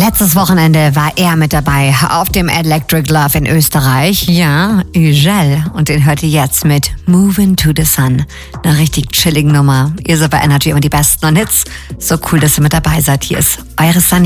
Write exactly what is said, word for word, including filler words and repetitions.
Letztes Wochenende war er mit dabei auf dem Electric Love in Österreich. Ja, Ugel. Und den hört ihr jetzt mit Moving to the Sun. Eine richtig chillige Nummer. Ihr seid bei Energy immer die besten und Hits. So cool, dass ihr mit dabei seid. Hier ist eure Sunny.